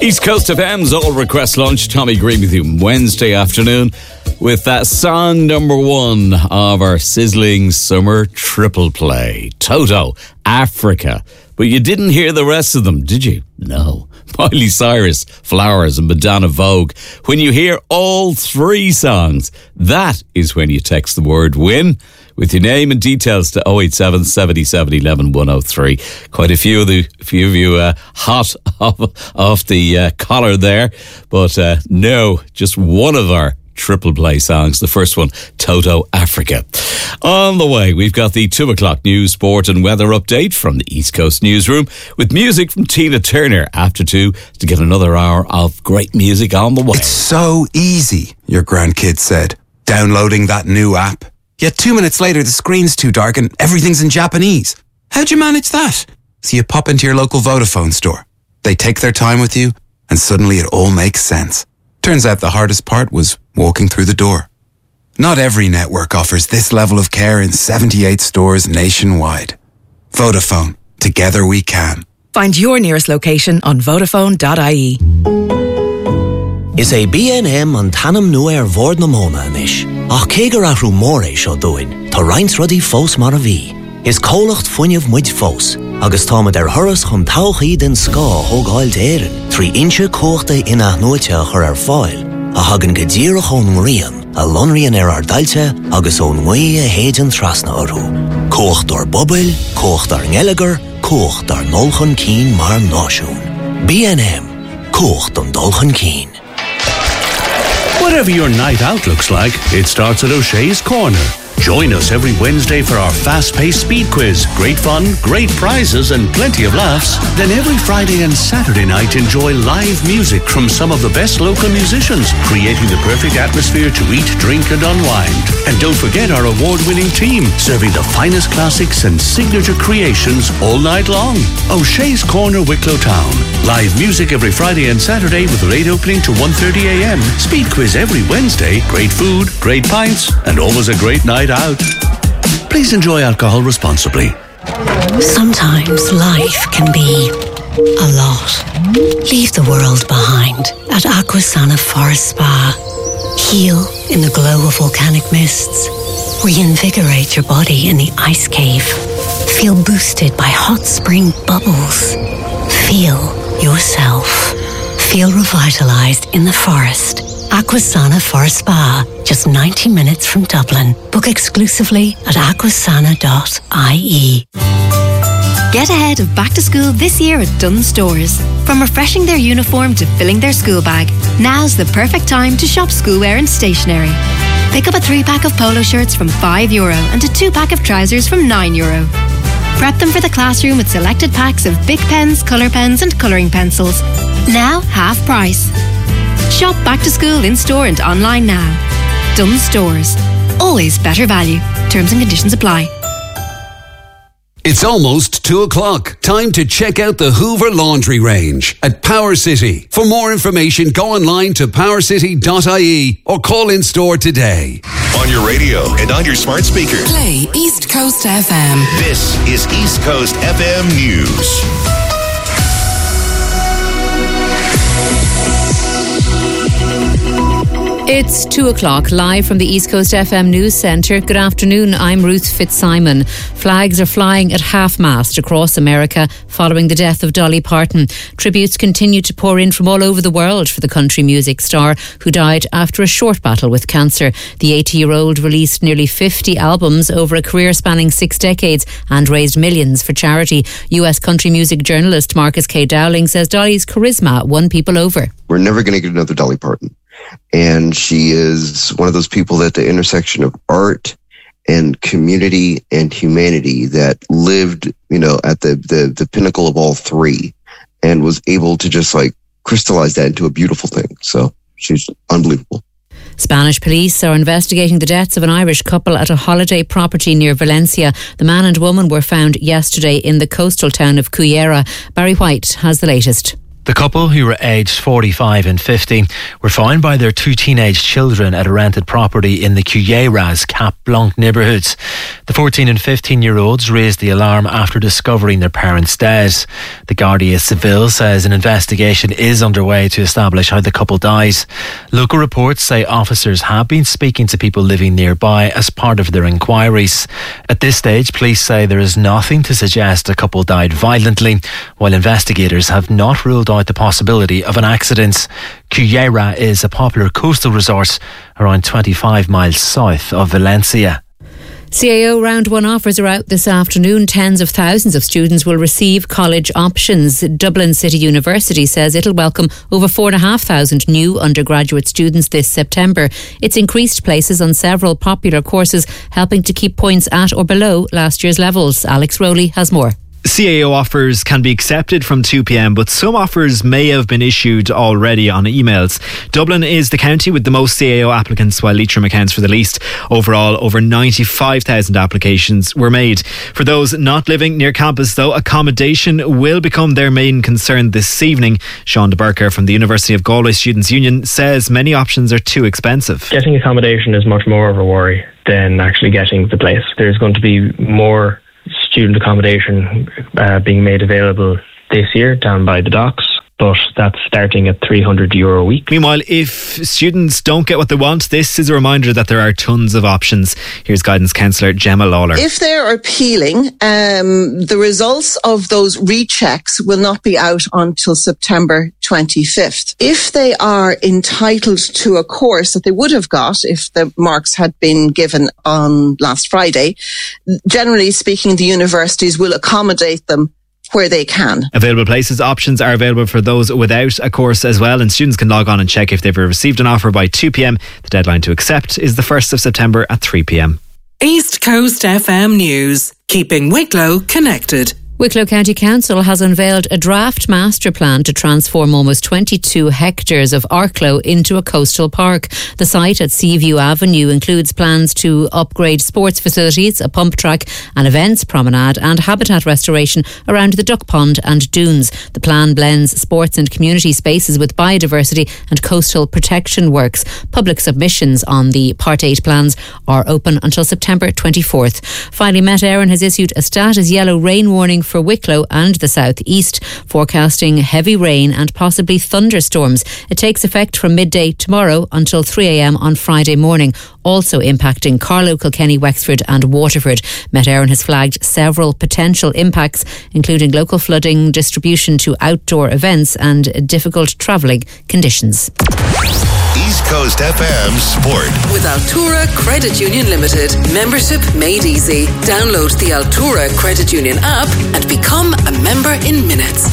East Coast FM's All Request Lunch. Tommy Green with you Wednesday afternoon with that song number one of our sizzling summer triple play, Toto, Africa. But you didn't hear the rest of them, did you? No. Miley Cyrus, Flowers and Madonna Vogue. When you hear all three songs, that is when you text the word WIN with your name and details to 087 70 70 11 103. Quite a few of you hot off the collar there, but no, just one of our triple play songs. The first one, Toto, Africa. On the way, we've got the 2 o'clock news, sport and weather update from the East Coast newsroom with music from Tina Turner after 2 to get another hour of great music on the way. It's so easy, your grandkid said, downloading that new app. Yet 2 minutes later, the screen's too dark and everything's in Japanese. How'd you manage that? So you pop into your local Vodafone store. They take their time with you, and suddenly it all makes sense. Turns out the hardest part was walking through the door. Not every network offers this level of care in 78 stores nationwide. Vodafone. Together we can. Find your nearest location on Vodafone.ie. Is a B&M an tanam nua vord na mona anish. Ach kegar a rumore sho doin. Ta reins ruddy fos mar a vi. Is colacht funniv muid fos. Agus tá der hurras chun tauchi den ska hog hailt eirin. 3 inche kochte in a noitja chur fáil. A hagan gedíra chun rian. A lonrian dalte agus on ngui a héden trasna orhu. Kocht door bobbel, kocht door ngeliger, kocht door nolchen kien mar noshoon. B&M. Kocht on dolchen kien. Whatever your night out looks like, it starts at O'Shea's Corner. Join us every Wednesday for our fast-paced speed quiz. Great fun, great prizes and plenty of laughs. Then every Friday and Saturday night enjoy live music from some of the best local musicians, creating the perfect atmosphere to eat, drink and unwind. And don't forget our award-winning team, serving the finest classics and signature creations all night long. O'Shea's Corner, Wicklow Town. Live music every Friday and Saturday with late opening to 1:30 a.m. Speed quiz every Wednesday. Great food, great pints and always a great night out. Please enjoy alcohol responsibly. Sometimes life can be a lot. Leave the world behind at Aquasana Forest Spa. Heal in the glow of volcanic mists. Reinvigorate your body in the ice cave. Feel boosted by hot spring bubbles. Feel yourself. Feel revitalized in the forest. Aquasana Forest Spa, just 90 minutes from Dublin. Book exclusively at aquasana.ie. Get ahead of back to school this year at Dunnes Stores. From refreshing their uniform to filling their school bag, now's the perfect time to shop schoolwear and stationery. Pick up a 3-pack of polo shirts from €5 and a 2-pack of trousers from €9. Prep them for the classroom with selected packs of Bic pens, colour pens and colouring pencils. Now half price. Shop back to school in store and online now. Dunnes Stores. Always better value. Terms and conditions apply. It's almost 2 o'clock. Time to check out the Hoover Laundry Range at Power City. For more information, go online to powercity.ie or call in store today. On your radio and on your smart speaker. Play East Coast FM. This is East Coast FM News. It's 2 o'clock, live from the East Coast FM News Centre. Good afternoon, I'm Ruth Fitzsimon. Flags are flying at half-mast across America following the death of Dolly Parton. Tributes continue to pour in from all over the world for the country music star who died after a short battle with cancer. The 80-year-old released nearly 50 albums over a career spanning 6 decades and raised millions for charity. US country music journalist Marcus K. Dowling says Dolly's charisma won people over. We're never going to get another Dolly Parton. And she is one of those people at the intersection of art and community and humanity that lived, at the pinnacle of all three and was able to just crystallize that into a beautiful thing. So she's unbelievable. Spanish police are investigating the deaths of an Irish couple at a holiday property near Valencia. The man and woman were found yesterday in the coastal town of Cullera. Barry White has the latest. The couple, who were aged 45 and 50, were found by their 2 teenage children at a rented property in the Cuilleras, Cap Blanc neighbourhoods. The 14 and 15-year-olds raised the alarm after discovering their parents dead. The Guardia Civil says an investigation is underway to establish how the couple died. Local reports say officers have been speaking to people living nearby as part of their inquiries. At this stage, police say there is nothing to suggest a couple died violently, while investigators have not ruled out the possibility of an accident. Cullera is a popular coastal resort around 25 miles south of Valencia. CAO Round 1 offers are out this afternoon. Tens of thousands of students will receive college options. Dublin City University says it'll welcome over 4,500 new undergraduate students this September. It's increased places on several popular courses, helping to keep points at or below last year's levels. Alex Rowley has more. CAO offers can be accepted from 2 p.m, but some offers may have been issued already on emails. Dublin is the county with the most CAO applicants, while Leitrim accounts for the least. Overall, over 95,000 applications were made. For those not living near campus, though, accommodation will become their main concern this evening. Sean de Burker from the University of Galway Students' Union says many options are too expensive. Getting accommodation is much more of a worry than actually getting the place. There's going to be more student accommodation being made available this year down by the docks, but that's starting at €300 a week. Meanwhile, if students don't get what they want, this is a reminder that there are tons of options. Here's guidance counsellor Gemma Lawler. If they're appealing, the results of those rechecks will not be out until September 25th. If they are entitled to a course that they would have got if the marks had been given on last Friday, generally speaking, the universities will accommodate them where they can. Available places options are available for those without a course as well, and students can log on and check if they've received an offer by 2 p.m. The deadline to accept is the 1st of September at 3 p.m. East Coast FM News, keeping Wicklow connected. Wicklow County Council has unveiled a draft master plan to transform almost 22 hectares of Arklow into a coastal park. The site at Seaview Avenue includes plans to upgrade sports facilities, a pump track, an events promenade and habitat restoration around the duck pond and dunes. The plan blends sports and community spaces with biodiversity and coastal protection works. Public submissions on the Part 8 plans are open until September 24th. Finally, Met Éireann has issued a status yellow rain warning for Wicklow and the southeast, forecasting heavy rain and possibly thunderstorms. It takes effect from midday tomorrow until 3 a.m. on Friday morning, also impacting Carlow, Kilkenny, Wexford and Waterford. Met Éireann has flagged several potential impacts, including local flooding, distribution to outdoor events and difficult travelling conditions. East Coast FM Sport. With Altura Credit Union Limited. Membership made easy. Download the Altura Credit Union app and become a member in minutes.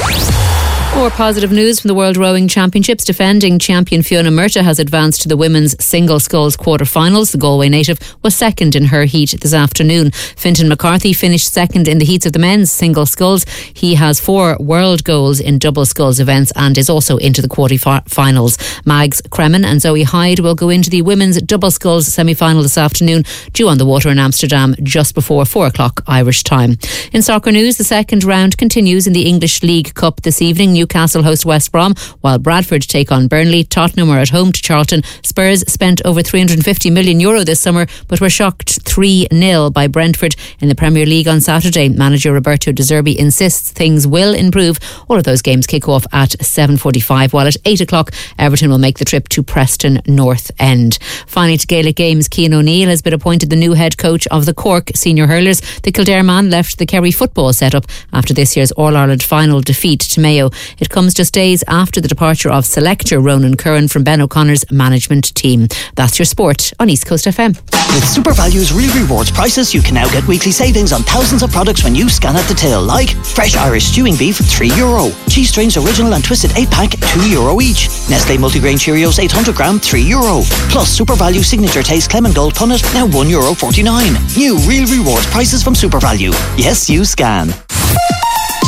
More positive news from the World Rowing Championships. Defending champion Fiona Murtagh has advanced to the women's single sculls quarter-finals. The Galway native was second in her heat this afternoon. Fintan McCarthy finished second in the heats of the men's single sculls. He has 4 world goals in double sculls events and is also into the quarter-finals. Mags Kremen and Zoe Hyde will go into the women's double sculls semi-final this afternoon, due on the water in Amsterdam just before 4 o'clock Irish time. In soccer news, the second round continues in the English League Cup this evening. Newcastle host West Brom, while Bradford take on Burnley. Tottenham are at home to Charlton. Spurs spent over €350 million this summer, but were shocked 3-0 by Brentford in the Premier League on Saturday. Manager Roberto De Zerbi insists things will improve. All of those games kick off at 7:45, while at 8 o'clock Everton will make the trip to Preston North End. Finally, to Gaelic Games, Cian O'Neill has been appointed the new head coach of the Cork senior hurlers. The Kildare man left the Kerry football setup after this year's All-Ireland final defeat to Mayo. It comes just days after the departure of selector Ronan Curran from Ben O'Connor's management team. That's your sport on East Coast FM. With SuperValue's Real Rewards prices, you can now get weekly savings on thousands of products when you scan at the till, like fresh Irish stewing beef, €3. Cheese Strings Original and Twisted 8-pack, €2 each. Nestle Multigrain Cheerios 800-gram, €3. Plus SuperValue Signature Taste Clement Gold Punnet, now €1.49. New Real Rewards prices from SuperValue. Yes, you scan.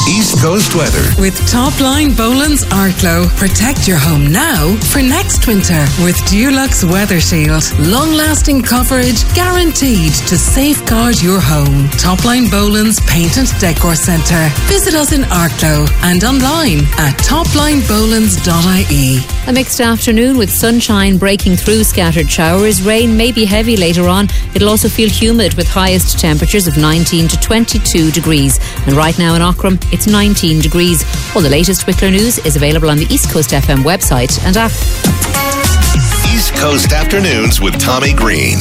East Coast weather. With Topline Boland's Arklow. Protect your home now for next winter with Dulux Weather Shield. Long-lasting coverage guaranteed to safeguard your home. Topline Boland's Paint and Decor Centre. Visit us in Arklow and online at toplinebolands.ie. A mixed afternoon with sunshine breaking through scattered showers. Rain may be heavy later on. It'll also feel humid with highest temperatures of 19 to 22 degrees. And right now in Aughrim, it's 19 degrees. All the latest Wicklow news is available on the East Coast FM website and app. East Coast Afternoons with Tommy Green.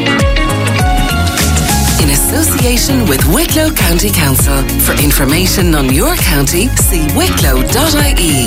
In association with Wicklow County Council. For information on your county, see wicklow.ie.